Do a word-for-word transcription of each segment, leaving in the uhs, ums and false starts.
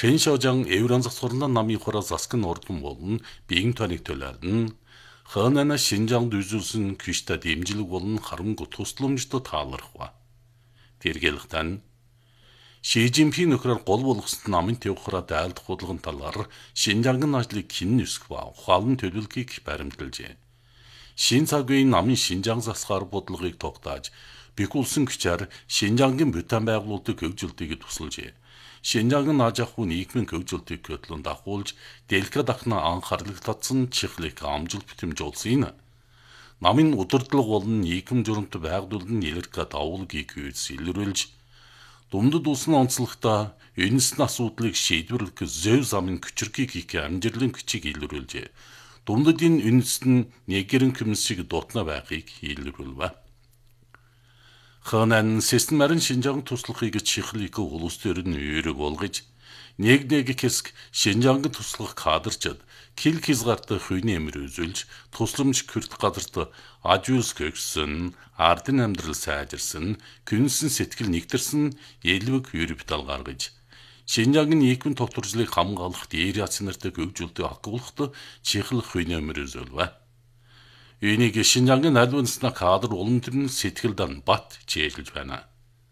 Шэншожан Евран засварнан намын хора засгын ордон болон биеийн тоныг төлөөлн ханана Шинжаанд үзүүлсэн квишта дэмжлэг болон харанхуй тусламжтай таалрах ба. Тэргэлхтэн Ши Жинпин нөхрөөр гол болгосон намын төвхраа дайлдах худалдан талаар Шинжаангийн ажлыг хэн нүсэх ба ухаалн төлөвлөгөөг баримталжээ. Шин цагийн намын Шинжаан засгаар бодлогыг тогтоож бихүүлсэн хүчээр Шинжаангийн бүтээн байгуулалтыг хөгжүүлдэг тусалжээ. Шинжаангийн аж ахуй нийгмийн хөгжүүлэлтийг хөтлөн дагуулж дэлгэр дахна анхаарлыг татсан чихлэг амжилт битэмжүүлсэн. Намын удирдлага болон нийгэм журамт байгууллагын илэрхийлэх давуулгийг үйс илрүүлж Думдад улсын онцлогтой энэс асуудлыг шийдвэрлэх зөв замын хүчрхийг хийх амжилтын хүчийг илрүүлжээ. Думдадын энэс нь нэгэрэн комиссийг дутна байхыг илрүүлвэ. Ханан системарын Шинжаан туслахыг чихлийг улс төр нь үүрэг болгож нэг нэг хэсэг Шинжаангийн туслах кадрчид кил хязгаартай хувийн эмэр үзүүлж тусламж хүртэх газарт аж үйлс гэгсэн, ардын амьдрал сайжирсан, күнсэн сэтгэл нэгдэрсэн элвэг юрипитал гаргаж Шинжаангийн нийгмийн тогтворжлыг хамгаалах дээр яц нартай хөгжүүлдэг акуулахт чихл хувийн эмэр үзүүлвэ. Энийг Шинжаангийн альвансна кадр улам сэтгэл дан бат чийлж байна.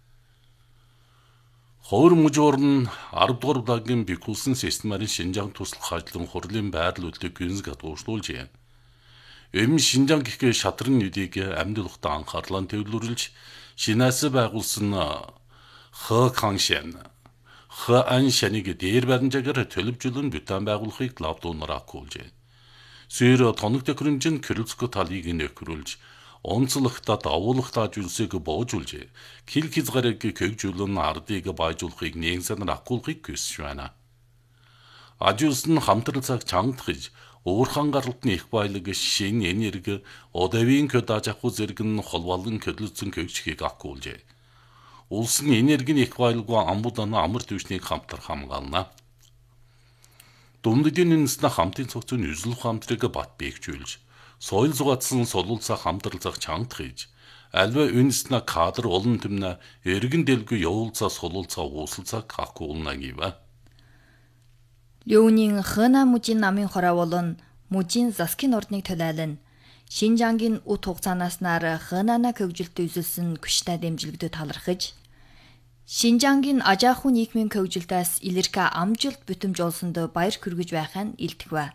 Ховор мужуурн арав дугаар удаагийн бихүүлсэн системарын Шинжаан туслах ажлын хурлын байрлал үлдэх гүнзг хадгалуулж байна. Эм Шинжаан гэх шатрын үдийг амьдлахад анхаарлаа төвлөрүүлж шинээс байгуулсан Хэ Кангшэн Хэ Аншаныг дээр баримжаагаар төлөвжүүлэн бүтээн байгуулахыг лавдуунаар акуулж. Сэр тоног төхөөрөмжийн Крылцко талыг нөхрүүлж онцлогтой давуулахтай зүйлсийг боожулж кил хязгаарыг хөгжүүлэн ардыг байжуулахыг нэгэн санаар акуулахыг хүсэж байна. Ажуулс нь хамтрал цаг чангадгаж уурхан гаралтны их баялаг шин энерги одавийн көдаж ахуй зэрэг нь холбоолон хөдөлсөн хөгжихийг акуулж. Улс нь энергийн их баялаггүй амбудан амар төвчнийг хамтар хамгаална. Думдадын энэснэ хамтын цогцын үзлэх хамтрыг бат бээгжүүлж, соёл зугаацсан солуулцаа хамтралцах чангад хийж, альва энэснэ кадр олон төмнө эргэн дэлгүй явуулцаа солуулцаа уусалцаа акуулна гівэ. Леонин Хэна мужийн намын хороо болон мужийн засгийн ордныг төлөөлөн Шинжаангийн үт хугацаанаас нар Хэнана хөгжилт үзүүлсэн күчтэй дэмжлэгдөө талархаж Шинжаангийн аж ахуй нийгмийн хөгжилтөөс илэрхэ амжилт бүтэмжүүлсэнд баяр хүргэж байхаа илтгэв.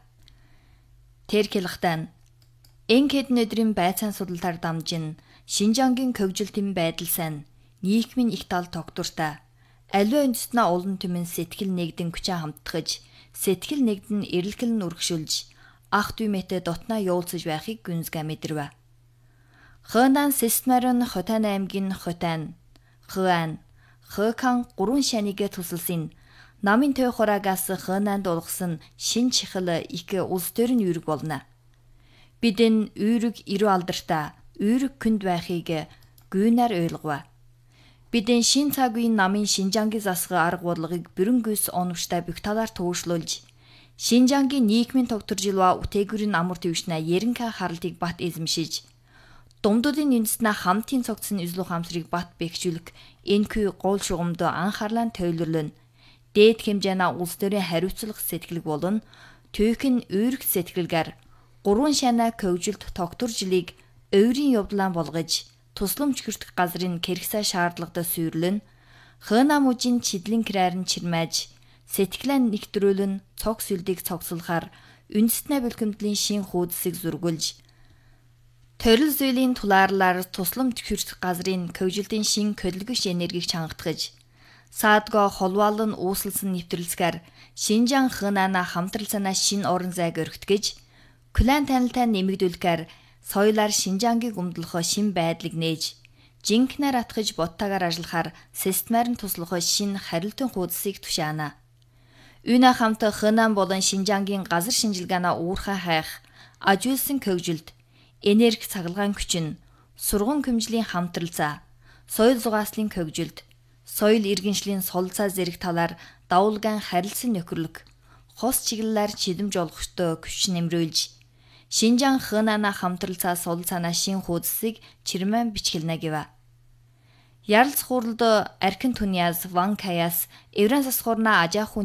Тэрхэлхтэн эн хэдэн өдрийн байцаан судалтаар дамжин Шинжаангийн хөгжилтийн байдал сайн нийгмийн их тал тогтвортой аливаа үндэстнээ олон түмэн сэтгэл нэгдэн хүчээ хамтгаж сэтгэл нэгдэн эрэлхэл нь үргшүүлж ах дүймэтэй дотноо явуулцаж байхыг гүнзгий мэдэрвэ. Хэнан системарын Хотан аймгийн Хотан, Хэн, Хэкан гурван шанигэ тусалсан намын төв хураагаас Хэнанд улгасан шин чихэл их улс төр нь үүрэг болно. Бидэн үүрэг ирүү алдартай үүрэг күнд байхыг гүйнээр ойлгов. Бидэн шин цагийн намын Шинжаангийн засгийн арга бодлогыг бүрэн гүйс оновчтой бүх талаар туушруулж Шинжаангийн нийгмийн тогтворжилва үтээгүүрийн амар төвшнээ яринка харалтыг бат эзэмшиж Думдуудын үндэснээ хамтын цогцсон үзлүү хамтрыг бат бэхжүүлэх энэхүү гол шугамд анхаарлаа төвлөрлөн дээд хэмжээний улс төрийн хариуцлага сэтгэлэг болон түүхэн үүрэг сэтгэлгээр гурван шанаа хөгжилт тогтворжилыг өөрийн явдлаа болгож тусламж хүртэх газрын хэрэгсээ шаардлагатай сүйрлэн Хэна мужийн чидлэн краарн чирмэж сэтгэлээ нэгтрүүлэн цогц үлдийг цогцлохоор үндэснээ бэлгэмдлийн шин хуудсыг зургуулж Төрөл зүйлийн тулаарлаар тусламж хүртэх газрын хөгжилтийн шин хөдөлгөж энергийг чангатгаж саадгаа холвоолн үүсэлсэн нэвтрэлцгээр Шинжаан Хэнана хамтралцаанаа шин орон зайг өргөтгөж клан танилтаа нэмэгдүүлэхээр соёлоор Шинжаангийг өмдлөхөө шин байдлыг нээж жинкнээр атгаж боттагаар ажиллахаар системарын туслахоо шин харилцан хуудсыг тушаана. Үүнэ хамт Хэнан болон Шинжаангийн газар шинжилгээний уурхай хайх, ажуулсан хөгжилт энерги цаглагаан хүчин, сургууль хөмжлийн хамтралцаа, соёл зугааслын хөгжилт, соёл иргэншлийн солилцаа зэрэг талаар давуулгаан харилцан нөхөрлөг, хос чиглэлээр чидэмж олгохтой күч нэмрүүлж, Шинжаан Хэнана хамтралцаа солилцаанаа шин хуудсыг чирмэн бичгэлнэ гэв. Яралц хурлд Аркин Туниас, Ван Каяс, Евран засхуурна аж ахуй